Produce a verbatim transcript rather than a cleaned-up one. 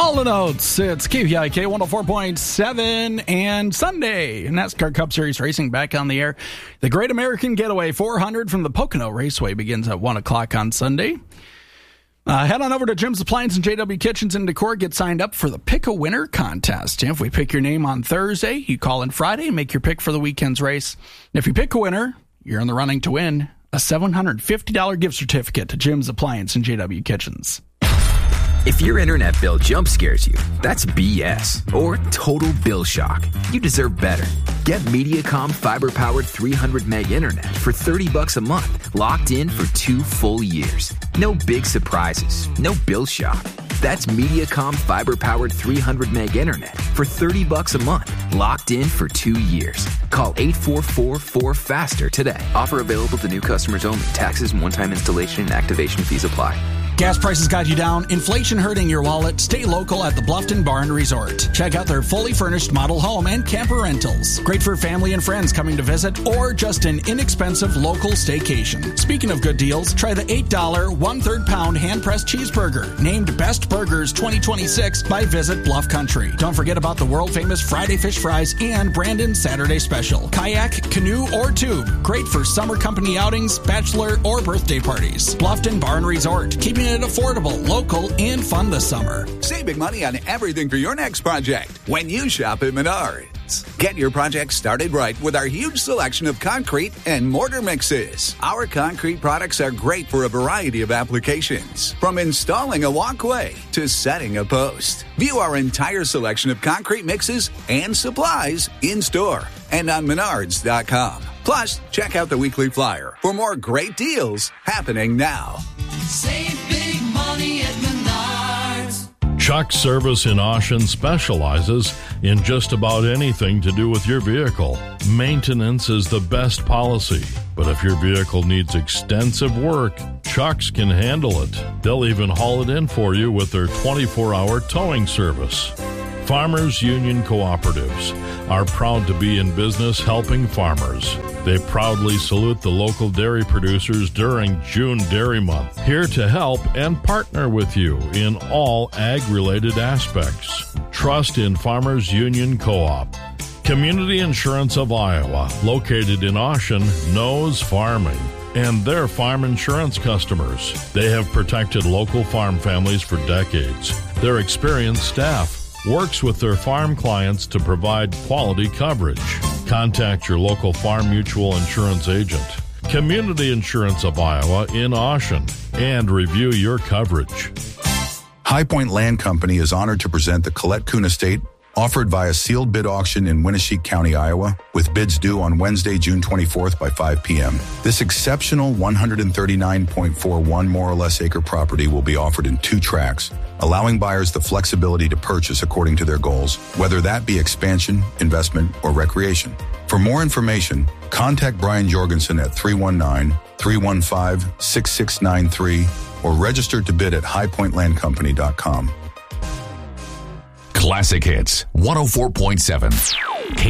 All the notes, it's K V I K one oh four point seven and Sunday. NASCAR Cup Series racing back on the air. The Great American Getaway four hundred from the Pocono Raceway begins at one o'clock on Sunday. Uh, head on over to Jim's Appliance and J W Kitchens in Decorah. Get signed up for the Pick a Winner contest. If we pick your name on Thursday, you call in Friday and make your pick for the weekend's race. And if you pick a winner, you're in the running to win a seven hundred fifty dollars gift certificate to Jim's Appliance and J W Kitchens. If your internet bill jump scares you, that's B S or total bill shock. You deserve better. Get Mediacom fiber-powered three hundred meg internet for thirty bucks a month, locked in for two full years. No big surprises, no bill shock. That's Mediacom fiber-powered three hundred meg internet for thirty bucks a month, locked in for two years. Call eight four four four faster today. Offer available to new customers only. Taxes and one-time installation and activation fees apply. Gas prices got you down, inflation hurting your wallet. Stay local at the Bluffton Barn Resort. Check out their fully furnished model home and camper rentals. Great for family and friends coming to visit or just an inexpensive local staycation. Speaking of good deals, try the eight dollars, one-third pound hand-pressed cheeseburger, named Best Burgers twenty twenty-six by Visit Bluff Country. Don't forget about the world-famous Friday Fish Fries and Brandon's Saturday Special. Kayak, canoe, or tube. Great for summer company outings, bachelor, or birthday parties. Bluffton Barn Resort. Keeping it affordable, local, and fun this summer. Saving money on everything for your next project when you shop at Menards. Get your project started right with our huge selection of concrete and mortar mixes. Our concrete products are great for a variety of applications, from installing a walkway to setting a post. View our entire selection of concrete mixes and supplies in store and on menards dot com. Plus, check out the weekly flyer for more great deals happening now. Save big money at Menards. Chuck Service in Ocean specializes in just about anything to do with your vehicle. Maintenance is the best policy, but if your vehicle needs extensive work, Chuck's can handle it. They'll even haul it in for you with their twenty-four hour towing service. Farmers Union Cooperatives are proud to be in business helping farmers. They proudly salute the local dairy producers during June Dairy Month, here to help and partner with you in all ag-related aspects. Trust in Farmers Union Co-op. Community Insurance of Iowa, located in Ocean, knows farming and their farm insurance customers. They have protected local farm families for decades. Their experienced staff works with their farm clients to provide quality coverage. Contact your local Farm Mutual Insurance agent, Community Insurance of Iowa in Ocean, and review your coverage. High Point Land Company is honored to present the Colette Kuhn Estate, offered via sealed bid auction in Winneshiek County, Iowa, with bids due on Wednesday, June twenty-fourth by five p.m. This exceptional one hundred thirty-nine point four one more or less acre property will be offered in two tracks, allowing buyers the flexibility to purchase according to their goals, whether that be expansion, investment, or recreation. For more information, contact Brian Jorgensen at three one nine, three one five, six six nine three or register to bid at high point land company dot com. Classic Hits one oh four point seven.